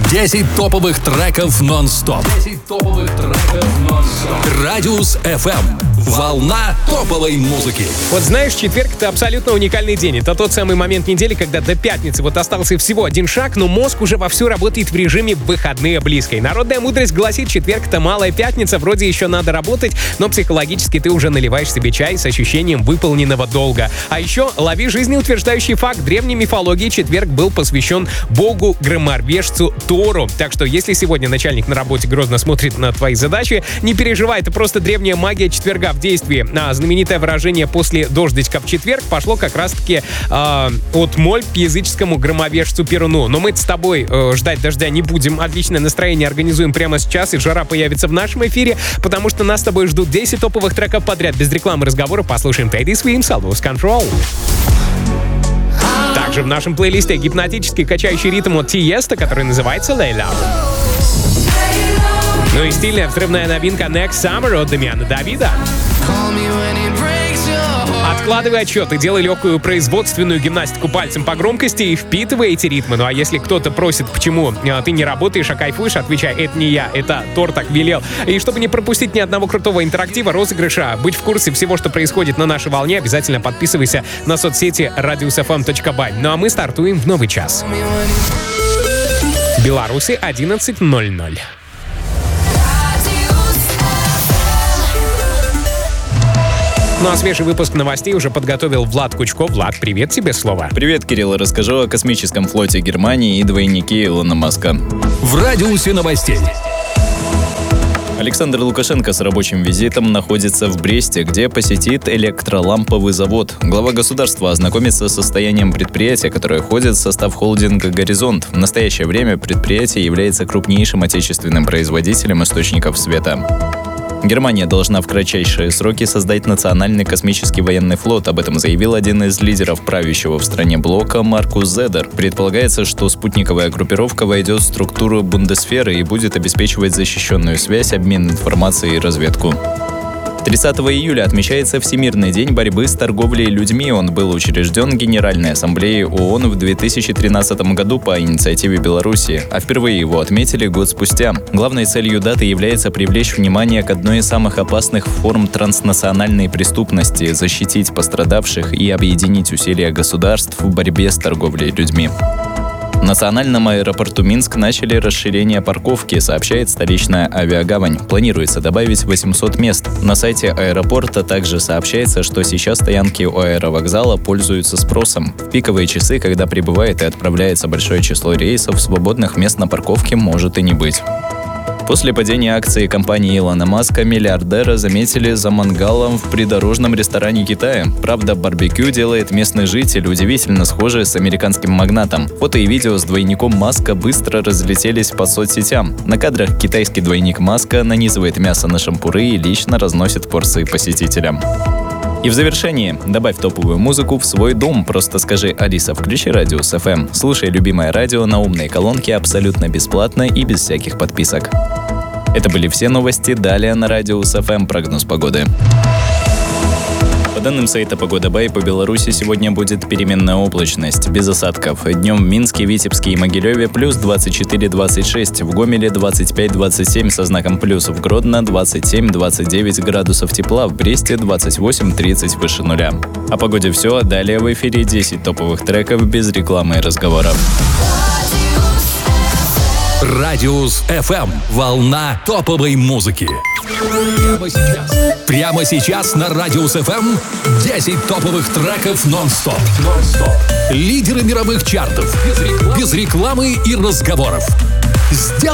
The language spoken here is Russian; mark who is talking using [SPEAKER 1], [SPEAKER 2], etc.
[SPEAKER 1] 10 топовых треков нон-стоп. 10 топовых треков нон-стоп. Радиус FM. Волна топовой музыки.
[SPEAKER 2] Вот знаешь, четверг — это абсолютно уникальный день. Это тот самый момент недели, когда до пятницы вот остался всего один шаг, но мозг уже вовсю работает в режиме «выходные близко». И народная мудрость гласит, четверг — это малая пятница, вроде еще надо работать, но психологически ты уже наливаешь себе чай с ощущением выполненного долга. А еще лови жизнеутверждающий факт. В древней мифологии четверг был посвящен богу-громовержцу Тору. Так что если сегодня начальник на работе грозно смотрит на твои задачи, не переживай, это просто древняя магия четверга в действии. А знаменитое выражение «после дождичка в четверг» пошло как раз-таки от моль к языческому громовержцу Перуну. Но мы с тобой ждать дождя не будем. Отличное настроение организуем прямо сейчас, и жара появится в нашем эфире, потому что нас с тобой ждут 10 топовых треков подряд. Без рекламы и разговора послушаем Teddy Swims, Lose Control. Также в нашем плейлисте гипнотический качающий ритм от Тиеста, который называется Layla. Ну и стильная взрывная новинка Next Summer от Дамиана Давида. Откладывай отчет и делай легкую производственную гимнастику пальцем по громкости и впитывай эти ритмы. Ну а если кто-то просит, почему ты не работаешь, а кайфуешь, отвечай: это не я, это Тор так велел. И чтобы не пропустить ни одного крутого интерактива, розыгрыша, быть в курсе всего, что происходит на нашей волне, обязательно подписывайся на соцсети radiusfm.by. Ну а мы стартуем в новый час. Беларуси 11:00. Ну а свежий выпуск новостей уже подготовил Влад Кучков. Влад, привет, тебе слово.
[SPEAKER 3] Привет, Кирилл. Расскажу о космическом флоте Германии и двойнике Илона Маска.
[SPEAKER 1] В радиусе новостей.
[SPEAKER 3] Александр Лукашенко с рабочим визитом находится в Бресте, где посетит электроламповый завод. Глава государства ознакомится с состоянием предприятия, которое входит в состав холдинга «Горизонт». В настоящее время предприятие является крупнейшим отечественным производителем источников света. Германия должна в кратчайшие сроки создать национальный космический военный флот. Об этом заявил один из лидеров правящего в стране блока Маркус Зедер. Предполагается, что спутниковая группировка войдет в структуру Бундесвера и будет обеспечивать защищенную связь, обмен информацией и разведку. 30 июля отмечается Всемирный день борьбы с торговлей людьми. Он был учрежден Генеральной Ассамблеей ООН в 2013 году по инициативе Беларуси, а впервые его отметили год спустя. Главной целью даты является привлечь внимание к одной из самых опасных форм транснациональной преступности, защитить пострадавших и объединить усилия государств в борьбе с торговлей людьми. В национальном аэропорту Минск начали расширение парковки, сообщает столичная авиагавань. Планируется добавить 800 мест. На сайте аэропорта также сообщается, что сейчас стоянки у аэровокзала пользуются спросом. В пиковые часы, когда прибывает и отправляется большое число рейсов, свободных мест на парковке может и не быть. После падения акций компании Илона Маска миллиардера заметили за мангалом в придорожном ресторане Китая. Правда, барбекю делает местный житель, удивительно схожий с американским магнатом. Фото и видео с двойником Маска быстро разлетелись по соцсетям. На кадрах китайский двойник Маска нанизывает мясо на шампуры и лично разносит порции посетителям. И в завершении добавь топовую музыку в свой дом. Просто скажи: Алиса, включи Радиус FM. Слушай любимое радио на умной колонке абсолютно бесплатно и без всяких подписок. Это были все новости. Далее на Радиус FM прогноз погоды. По данным сайта Погода.бай, по Беларуси сегодня будет переменная облачность, без осадков. Днем в Минске, Витебске и Могилеве плюс 24-26, в Гомеле 25-27 со знаком плюс, в Гродно 27-29 градусов тепла, в Бресте 28-30 выше нуля. О погоде все, далее в эфире 10 топовых треков без рекламы и разговоров.
[SPEAKER 1] Радиус FM. Волна топовой музыки. Прямо сейчас на Радиус FM 10 топовых треков нон-стоп. Лидеры мировых чартов. Без рекламы и разговоров.